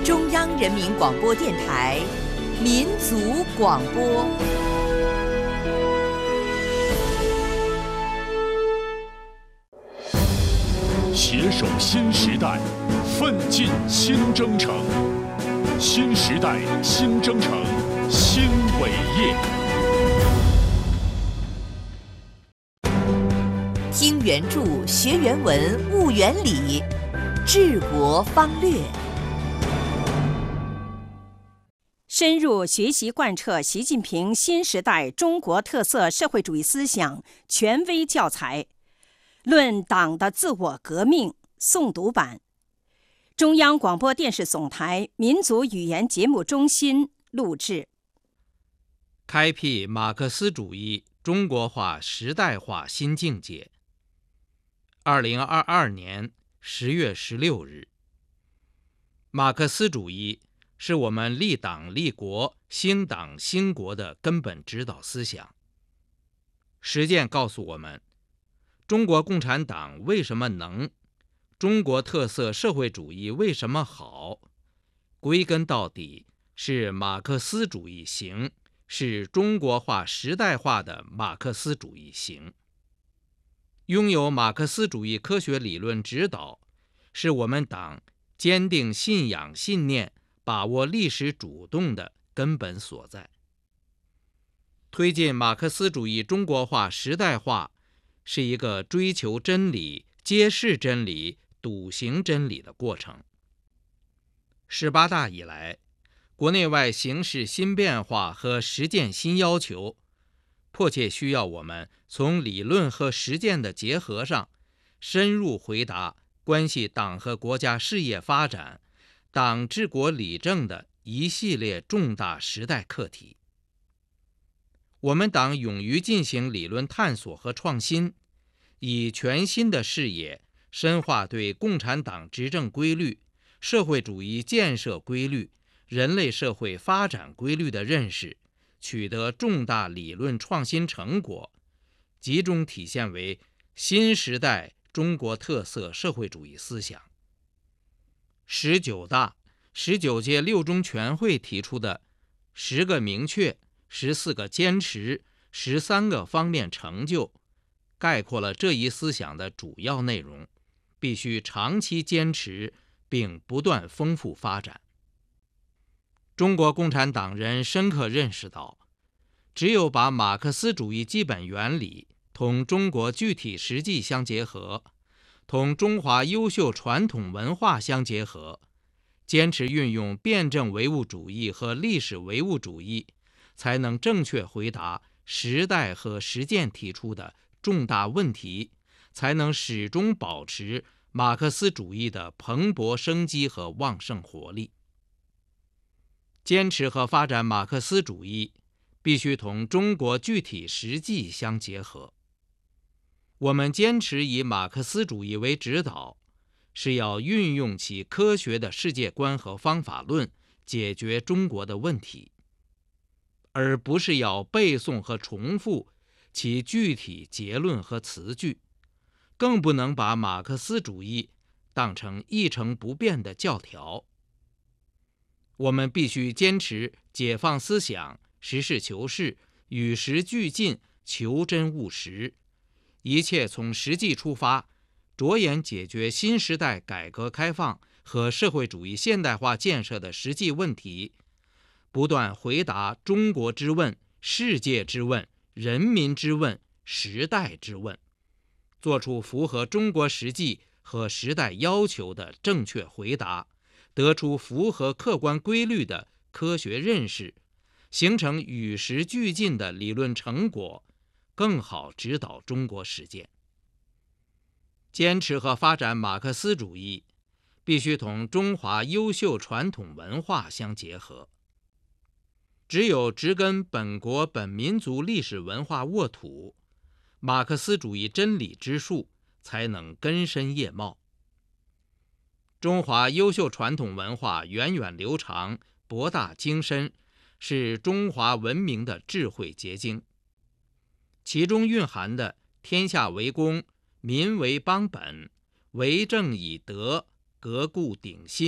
中央人民广播电台民族广播。 携手新时代，奋进新征程。新时代新征程新伟业。 听原著，学原文，悟原理，治国方略。 深入学习贯彻习近平新时代中国特色社会主义思想权威教材《论党的自我革命》诵读版，中央广播电视总台民族语言节目中心录制。 开辟马克思主义中国化时代化新境界。2022年10月16日，马克思主义是我们立党立国、兴党兴国的根本指导思想。实践告诉我们，中国共产党为什么能，中国特色社会主义为什么好，归根到底是马克思主义行，是中国化时代化的马克思主义行。拥有马克思主义科学理论指导，是我们党坚定信仰信念、把握历史主动的根本所在。推进马克思主义中国化时代化，是一个追求真理、揭示真理、笃行真理的过程。18大以来，国内外形势新变化和实践新要求，迫切需要我们从理论和实践的结合上，深入回答关系党和国家事业发展、党治国理政的一系列重大时代课题。我们党勇于进行理论探索和创新，以全新的视野深化对共产党执政规律、社会主义建设规律、人类社会发展规律的认识，取得重大理论创新成果，集中体现为新时代中国特色社会主义思想。19大、19届六中全会提出的10个明确、14个坚持、13个方面成就，概括了这一思想的主要内容，必须长期坚持并不断丰富发展。中国共产党人深刻认识到，只有把马克思主义基本原理同中国具体实际相结合，同中华优秀传统文化相结合，坚持运用辩证唯物主义和历史唯物主义，才能正确回答时代和实践提出的重大问题，才能始终保持马克思主义的蓬勃生机和旺盛活力。坚持和发展马克思主义，必须同中国具体实际相结合。我们坚持以马克思主义为指导，是要运用其科学的世界观和方法论解决中国的问题，而不是要背诵和重复其具体结论和词句，更不能把马克思主义当成一成不变的教条。我们必须坚持解放思想、实事求是、与时俱进、求真务实，一切从实际出发，着眼解决新时代改革开放和社会主义现代化建设的实际问题，不断回答中国之问、世界之问、人民之问、时代之问，做出符合中国实际和时代要求的正确回答，得出符合客观规律的科学认识，形成与时俱进的理论成果，更好指导中国实践。坚持和发展马克思主义，必须同中华优秀传统文化相结合。只有植根本国本民族历史文化沃土，马克思主义真理之树才能根深叶茂。中华优秀传统文化源远流长、博大精深，是中华文明的智慧结晶。其中蕴含的天下为公、民为邦本、为政以德、革故鼎新、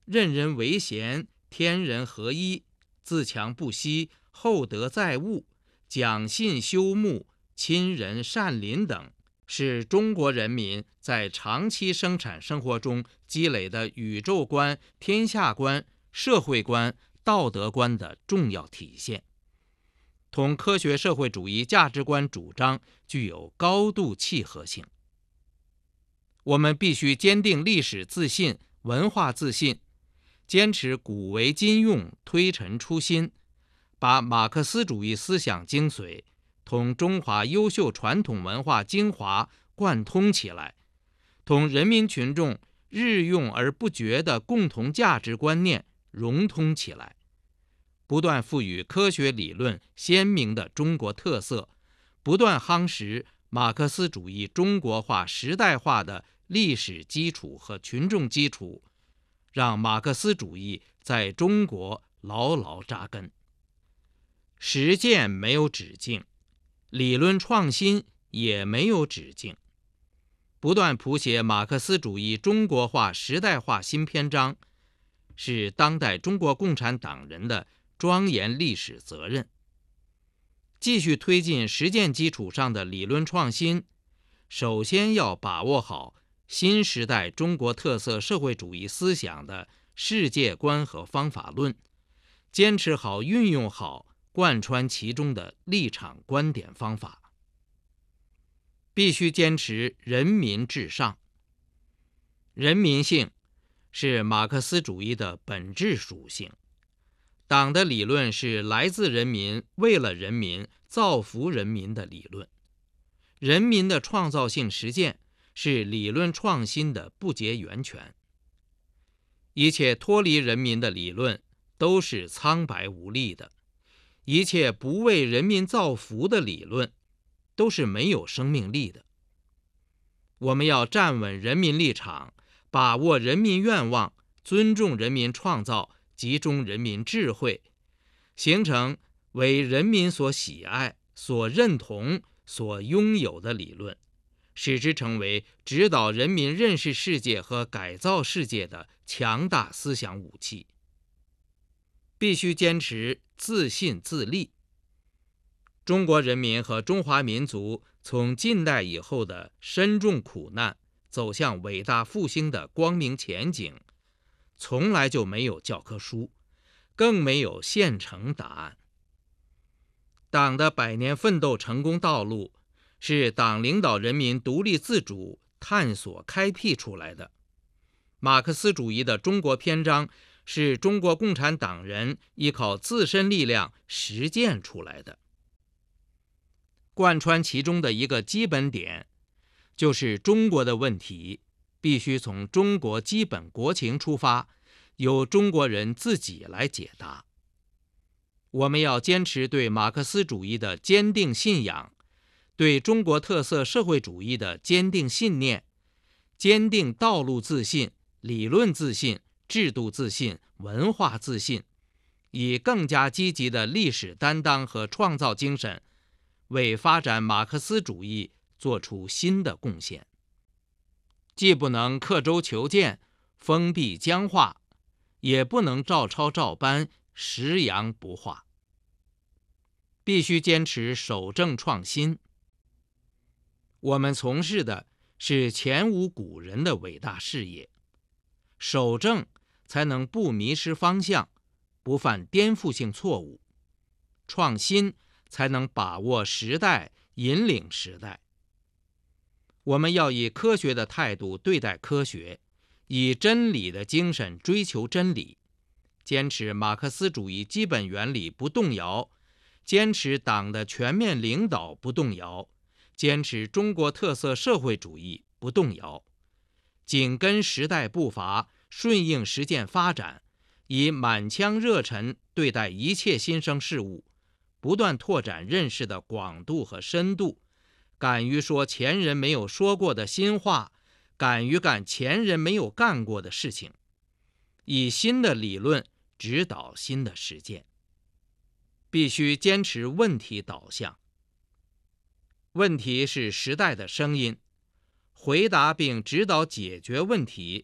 任人唯贤，天人合一，自强不息，厚德载物，讲信修睦，亲仁善邻等，是中国人民在长期生产生活中积累的宇宙观、天下观、社会观、道德观的重要体现，同科学社会主义价值观主张具有高度契合性。我们必须坚定历史自信、文化自信，坚持古为今用，推陈出新，把马克思主义思想精髓同中华优秀传统文化精华贯通起来，同人民群众日用而不绝的共同价值观念融通起来，不断赋予科学理论鲜明的中国特色，不断夯实马克思主义中国化时代化的历史基础和群众基础，让马克思主义在中国牢牢扎根。实践没有止境，理论创新也没有止境，不断谱写马克思主义中国化时代化新篇章，是当代中国共产党人的庄严历史责任。继续推进实践基础上的理论创新，首先要把握好新时代中国特色社会主义思想的世界观和方法论，坚持好运用好贯穿其中的立场观点方法。必须坚持人民至上。人民性是马克思主义的本质属性，党的理论是来自人民、为了人民、造福人民的理论。人民的创造性实践是理论创新的不竭源泉。一切脱离人民的理论都是苍白无力的，一切不为人民造福的理论都是没有生命力的。我们要站稳人民立场，把握人民愿望，尊重人民创造，集中人民智慧，形成为人民所喜爱、所认同、所拥有的理论，使之成为指导人民认识世界和改造世界的强大思想武器。必须坚持自信自立。中国人民和中华民族从近代以后的深重苦难走向伟大复兴的光明前景，从来就没有教科书，更没有现成答案。党的100年奋斗成功道路是党领导人民独立自主探索开辟出来的。马克思主义的中国篇章是中国共产党人依靠自身力量实践出来的。贯穿其中的一个基本点，就是中国的问题必须从中国基本国情出发，由中国人自己来解答。我们要坚持对马克思主义的坚定信仰，对中国特色社会主义的坚定信念，坚定道路自信、理论自信、制度自信、文化自信，以更加积极的历史担当和创造精神，为发展马克思主义做出新的贡献。既不能刻舟求剑、封闭僵化，也不能照抄照搬、食洋不化。必须坚持守正创新。我们从事的是前无古人的伟大事业，守正才能不迷失方向，不犯颠覆性错误；创新才能把握时代，引领时代。我们要以科学的态度对待科学，以真理的精神追求真理，坚持马克思主义基本原理不动摇，坚持党的全面领导不动摇，坚持中国特色社会主义不动摇，紧跟时代步伐，顺应实践发展，以满腔热忱对待一切新生事物，不断拓展认识的广度和深度，敢于说前人没有说过的新话，敢于干前人没有干过的事情，以新的理论指导新的实践。必须坚持问题导向。问题是时代的声音，回答并指导解决问题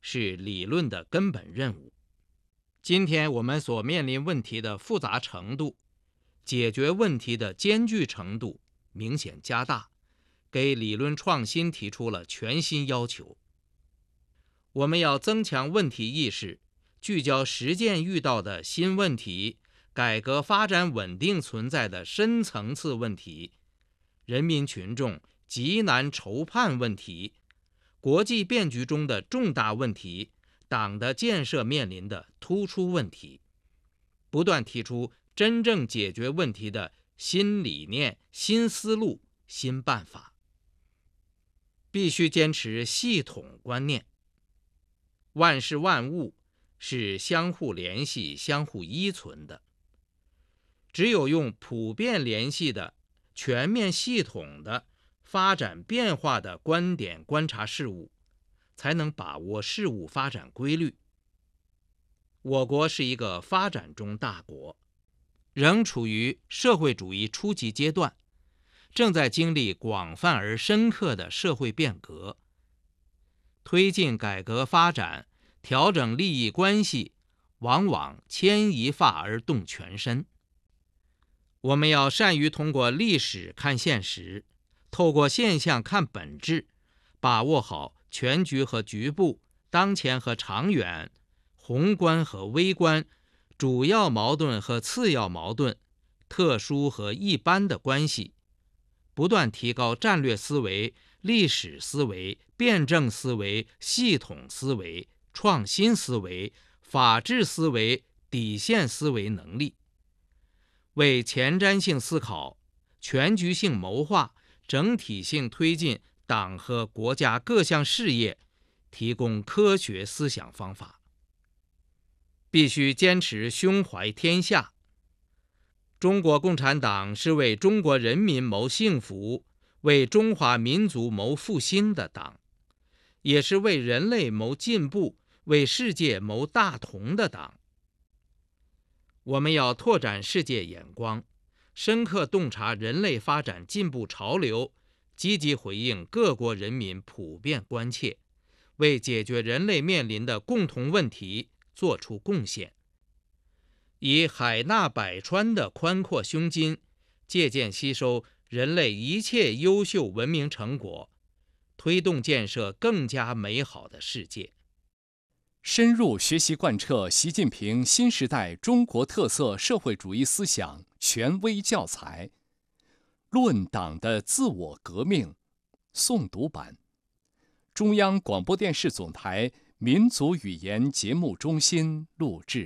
是理论的根本任务。今天我们所面临问题的复杂程度，解决问题的艰巨程度明显加大，给理论创新提出了全新要求。我们要增强问题意识，聚焦实践遇到的新问题，改革发展稳定存在的深层次问题，人民群众极难筹判问题，国际变局中的重大问题，党的建设面临的突出问题，不断提出真正解决问题的新理念、新思路、新办法。必须坚持系统观念。万事万物是相互联系、相互依存的。只有用普遍联系的、全面系统的、发展变化的观点观察事物，才能把握事物发展规律。我国是一个发展中大国，仍处于社会主义初级阶段，正在经历广泛而深刻的社会变革。推进改革发展、调整利益关系，往往牵一发而动全身。我们要善于通过历史看现实，透过现象看本质，把握好全局和局部、当前和长远、宏观和微观、主要矛盾和次要矛盾、特殊和一般的关系，不断提高战略思维、历史思维、辩证思维、系统思维、创新思维、法治思维、底线思维能力，为前瞻性思考、全局性谋划、整体性推进党和国家各项事业提供科学思想方法。必须坚持胸怀天下。中国共产党是为中国人民谋幸福、为中华民族谋复兴的党，也是为人类谋进步、为世界谋大同的党。我们要拓展世界眼光，深刻洞察人类发展进步潮流，积极回应各国人民普遍关切，为解决人类面临的共同问题做出贡献。以海纳百川的宽阔胸襟，借鉴吸收人类一切优秀文明成果，推动建设更加美好的世界。 深入学习贯彻习近平新时代中国特色社会主义思想权威教材《论党的自我革命》诵读版，中央广播电视总台民族语言节目中心录制。